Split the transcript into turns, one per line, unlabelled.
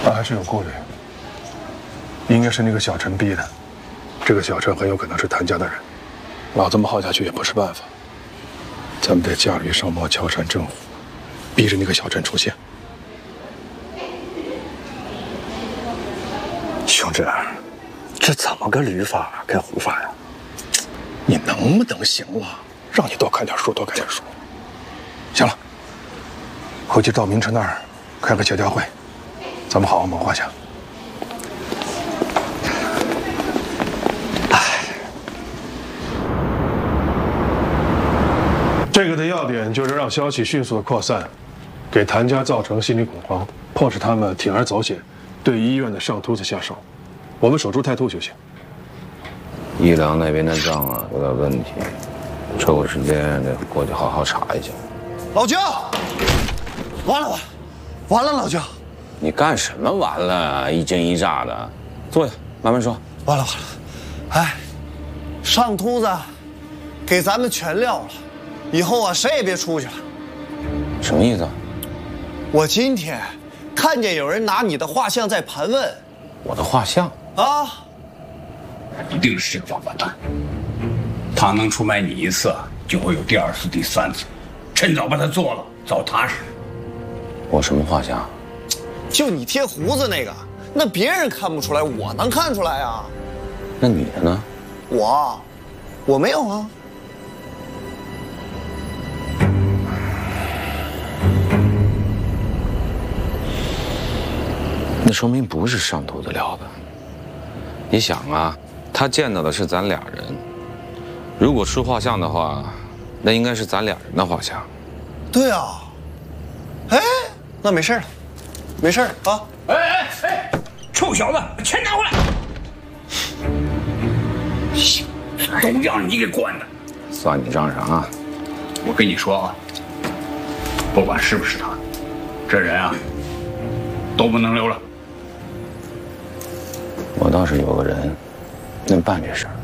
他还是有顾虑，应该是那个小陈逼的。这个小陈很有可能是谭家的人，老这么耗下去也不是办法。咱们得驾驴上磨，敲山震虎，逼着那个小陈出现。
兄侄，这怎么个驴法跟虎法呀？
你能不能行了？让你多看点书，多看点书。行了，回去到明晨那儿开个协调会，咱们好好谋划下。这个的要点就是让消息迅速的扩散，给谭家造成心理恐慌，迫使他们铤而走险，对医院的上秃子下手。我们守株待兔就行。
医疗那边的账啊有点问题，抽个时间得过去好好查一下。
老舅，完了，老舅，
你干什么完了？一惊一乍的，坐下慢慢说。
完了，哎，上秃子给咱们全撂了，以后啊谁也别出去了。
什么意思？
我今天看见有人拿你的画像在盘问。
我的画像
啊？
一定是个王八蛋。他能出卖你一次，就会有第二次、第三次。趁早把他做了，早踏实。
我什么画像？
就你贴胡子那个，那别人看不出来，我能看出来啊。
那你的呢？
我没有啊。
那说明不是上头的料的。你想啊，他见到的是咱俩人，如果出画像的话，那应该是咱俩人的画像。
对啊。哎，那没事了，没事啊。
哎，臭小子，把钱拿回来！都让你给惯的。
算你账上啊。
我跟你说啊，不管是不是他，这人啊都不能留了。
我倒是有个人能办这事儿。